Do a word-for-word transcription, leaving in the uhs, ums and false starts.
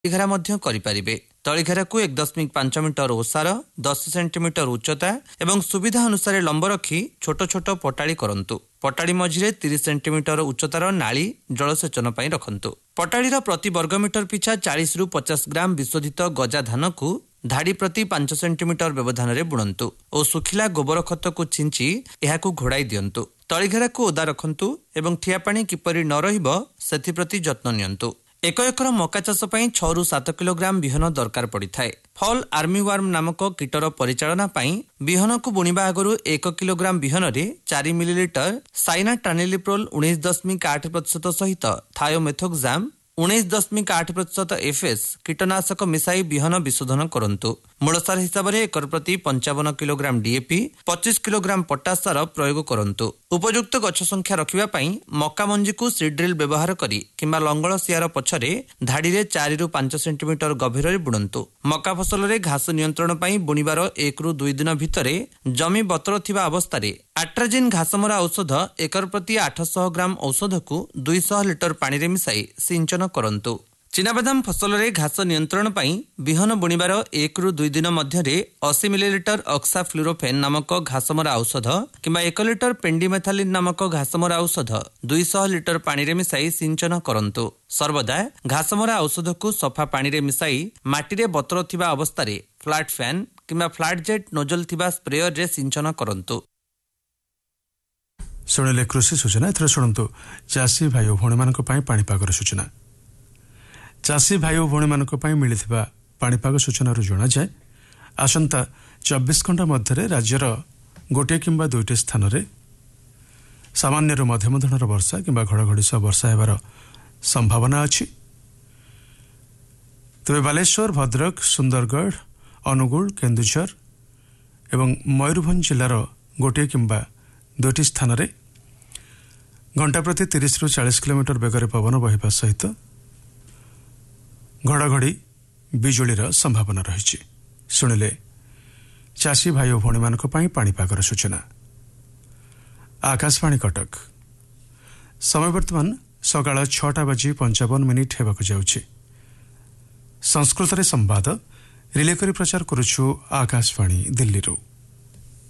ତଳିଘେରା ମଧ୍ୟ କରିପାରିବେ। ତଳିଘେରାକୁ ଏକ ଦଶମିକ ପାଞ୍ଚ ମିଟର ଓସାର, ଦଶ ସେଣ୍ଟିମିଟର ଉଚ୍ଚତା ଏବଂ ସୁବିଧା ଅନୁସାରେ ଲମ୍ବ ରଖି ଛୋଟ ଛୋଟ ପଟାଳି କରନ୍ତୁ। ପଟାଳି ମଝିରେ ତିରିଶ ସେଣ୍ଟିମିଟର ଉଚ୍ଚତାର ନାଳି ଜଳସେଚନ ପାଇଁ ରଖନ୍ତୁ। ପଟାଳିର ପ୍ରତି ବର୍ଗମିଟର ପିଛା ଚାଳିଶ ରୁ ପଚାଶ ଗ୍ରାମ ବିଶୋଧିତ ଗଜା ଧାନକୁ ଧାଡ଼ି ପ୍ରତି ପାଞ୍ଚ ସେଣ୍ଟିମିଟର ବ୍ୟବଧାନରେ ବୁଣନ୍ତୁ ଓ ଶୁଖିଲା ଗୋବର ଖତକୁ ଛିଞ୍ଚି ଏହାକୁ ଘୋଡ଼ାଇ ଦିଅନ୍ତୁ। ତଳିଘେରାକୁ ଓଦା ରଖନ୍ତୁ ଏବଂ ଠିଆ ପାଣି କିପରି ନ ରହିବ ସେଥିପ୍ରତି ଯତ୍ନ ନିଅନ୍ତୁ। ଏକ ଏକର ମକା ଚାଷ ପାଇଁ ଛଅ ରୁ ସାତ କିଲୋଗ୍ରାମ ବିହନ ଦରକାର ପଡ଼ିଥାଏ। ଫଲ୍ ଆର୍ମିୱାର୍ମ ନାମକ କୀଟର ପରିଚାଳନା ପାଇଁ ବିହନକୁ ବୁଣିବା ଆଗରୁ ଏକ କିଲୋଗ୍ରାମ ବିହନରେ ଚାରି ମିଲିଲିଟର ସାଇନାଟ୍ରାନିଲିପ୍ରୋଲ୍ ଉଣେଇଶ ଦଶମିକ ଆଠ ପ୍ରତିଶତ ସହିତ ଥାୟୋମେଥୋକ୍ସାମ୍ ଉଣେଇଶ ଦଶମିକ ଆଠ ପ୍ରତିଶତ ଏଫ୍ଏସ୍ କୀଟନାଶକ ମିଶାଇ ବିହନ ବିଶୋଧନ କରନ୍ତୁ। ମୂଳସାର ହିସାବରେ ଏକର ପ୍ରତି ପଞ୍ଚାବନ କିଲୋଗ୍ରାମ ଡିଏପି, ପଚିଶ କିଲୋଗ୍ରାମ ପଟାସ ସାର ପ୍ରୟୋଗ କରନ୍ତୁ। ଉପଯୁକ୍ତ ଗଛ ସଂଖ୍ୟା ରଖିବା ପାଇଁ ମକା ମଞ୍ଜିକୁ ସିଡ୍ରିଲ୍ ବ୍ୟବହାର କରି କିମ୍ବା ଲଙ୍ଗଳ ସିଆର ପଛରେ ଧାଡ଼ିରେ ଚାରି ରୁ ପାଞ୍ଚ ସେଣ୍ଟିମିଟର ଗଭୀରରେ ବୁଣନ୍ତୁ। ମକା ଫସଲରେ ଘାସ ନିୟନ୍ତ୍ରଣ ପାଇଁ ବୁଣିବାର ଏକ ରୁ ଦୁଇ ଦିନ ଭିତରେ ଜମି ବତର ଥିବା ଅବସ୍ଥାରେ ଆଟ୍ରାଜିନ୍ ଘାସମରା ଔଷଧ ଏକର ପ୍ରତି ଆଠଶହ ଗ୍ରାମ ଔଷଧକୁ ଦୁଇଶହ ଲିଟର ପାଣିରେ ମିଶାଇ ସିଞ୍ଚନ କରନ୍ତୁ। ଚିନାବାଦାମ ଫସଲରେ ଘାସ ନିୟନ୍ତ୍ରଣ ପାଇଁ ବିହନ ବୁଣିବାର ଏକ ରୁ ଦୁଇ ଦିନ ମଧ୍ୟରେ ଅଶୀ ମିଲିଲିଟର ଅକ୍ସାଫ୍ଲୁରୋଫେନ୍ ନାମକ ଘାସମରା ଔଷଧ କିମ୍ବା ଏକ ଲିଟର ପେଣ୍ଡିମେଥାଲିନ୍ ନାମକ ଘାସମରା ଔଷଧ ଦୁଇଶହ ଲିଟର ପାଣିରେ ମିଶାଇ ସିଞ୍ଚନ କରନ୍ତୁ। ସର୍ବଦା ଘାସମରା ଔଷଧକୁ ସଫା ପାଣିରେ ମିଶାଇ ମାଟିରେ ବତର ଥିବା ଅବସ୍ଥାରେ ଫ୍ଲାଟ୍ ଫ୍ୟାନ୍ କିମ୍ବା ଫ୍ଲାଟ୍ ଜେଟ୍ ନୋଜଲ ଥିବା ସ୍ପ୍ରେୟରରେ ସିଞ୍ଚନ କରନ୍ତୁ। ଶୁଣିଲେ କୃଷି ସୂଚନା। ଏଥର ଶୁଣନ୍ତୁ ଚାଷୀ ଭାଇ ଓ ଭଉଣୀମାନଙ୍କ ପାଇଁ ପାଣିପାଗର ସୂଚନା। ଚାଷୀ ଭାଇ ଓ ଭଉଣୀମାନଙ୍କ ପାଇଁ ମିଳିଥିବା ପାଣିପାଗ ସୂଚନାରୁ ଜଣାଯାଏ ଆସନ୍ତା ଚବିଶ ଘଣ୍ଟା ମଧ୍ୟରେ ରାଜ୍ୟର ଗୋଟିଏ କିମ୍ବା ଦୁଇଟି ସ୍ଥାନରେ ସାମାନ୍ୟରୁ ମଧ୍ୟମ ଧରଣର ବର୍ଷା କିମ୍ବା ଘଡ଼ଘଡ଼ି ସହ ବର୍ଷା ହେବାର ସମ୍ଭାବନା ଅଛି। ତେବେ ବାଲେଶ୍ୱର, ଭଦ୍ରକ, ସୁନ୍ଦରଗଡ଼, ଅନୁଗୁଳ, କେନ୍ଦୁଝର ଏବଂ ମୟୂରଭଞ୍ଜ ଜିଲ୍ଲାର ଗୋଟିଏ କିମ୍ବା ଦୁଇଟି ସ୍ଥାନରେ ଘଣ୍ଟା ପ୍ରତି ତିରିଶ ରୁ ଚାଳିଶ କିଲୋମିଟର ବେଗରେ ପବନ ବହିବା ସହିତ ଘଡ଼ଘଡ଼ି ବିଜୁଳିର ସମ୍ଭାବନା ରହିଛି। ଶୁଣିଲେ ଚାଷୀ ଭାଇ ଓ ଭଉଣୀମାନଙ୍କ ପାଇଁ ପାଣିପାଗର ସୂଚନା। ଆକାଶବାଣୀ କଟକ। ସମୟ ବର୍ତ୍ତମାନ ସକାଳ ଛଅଟା ବାଜି ପଞ୍ଚାବନ ମିନିଟ୍ ହେବାକୁ ଯାଉଛି। ସଂସ୍କୃତରେ ସମ୍ବାଦ ରିଲେ କରି ପ୍ରଚାର କରୁଛୁ ଆକାଶବାଣୀ ଦିଲ୍ଲୀରୁ।